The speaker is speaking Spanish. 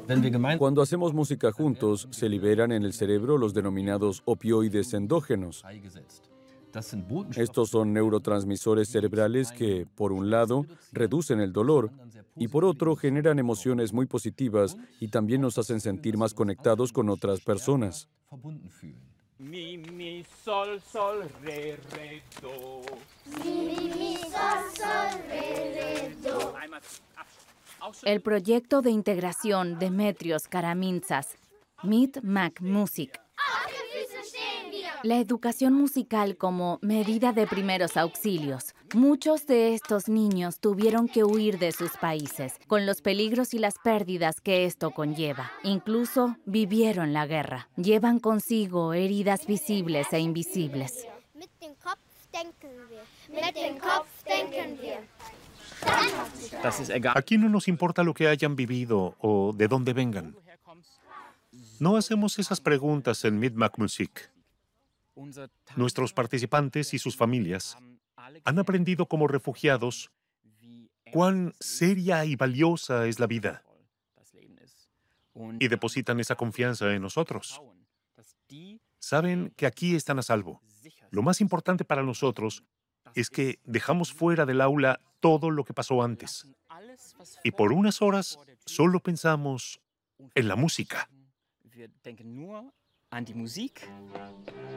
Cuando hacemos música juntos, se liberan en el cerebro los denominados opioides endógenos. Estos son neurotransmisores cerebrales que, por un lado, reducen el dolor y por otro, generan emociones muy positivas y también nos hacen sentir más conectados con otras personas. Mi, mi, sol, re, do. Mi, mi, sol, re, do. El proyecto de integración Demetrios Karamintzas, Mit Mac Music. La educación musical como medida de primeros auxilios. Muchos de estos niños tuvieron que huir de sus países, con los peligros y las pérdidas que esto conlleva. Incluso vivieron la guerra. Llevan consigo heridas visibles e invisibles. Aquí no nos importa lo que hayan vivido o de dónde vengan. No hacemos esas preguntas en Mid-Mac Music. Nuestros participantes y sus familias han aprendido como refugiados cuán seria y valiosa es la vida y depositan esa confianza en nosotros. Saben que aquí están a salvo. Lo más importante para nosotros es que dejamos fuera del aula todo lo que pasó antes. Y por unas horas solo pensamos en la música.